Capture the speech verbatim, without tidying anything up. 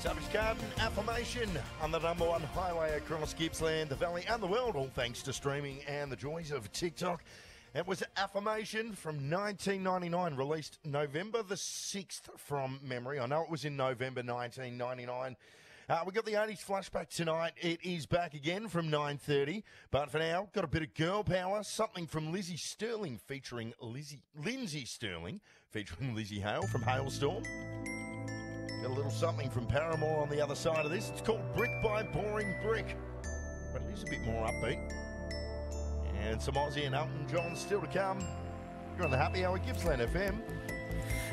Savage Garden, Affirmation on the number one highway across Gippsland, the Valley and the world, all thanks to streaming and the joys of TikTok. It was Affirmation from nineteen ninety-nine, released November the sixth from memory. I know it was in November nineteen ninety-nine. Uh, we got the eighties flashback tonight. It is back again from nine thirty. But for now, got a bit of girl power, something from Lizzie Sterling featuring Lizzie, Lindsay Sterling featuring Lizzie Hale from Hailstorm. Got a little something from Paramore on the other side of this. It's called Brick by Boring Brick, but it is a bit more upbeat. And some Aussie and Elton John still to come. You're on the Happy Hour, Gippsland F M.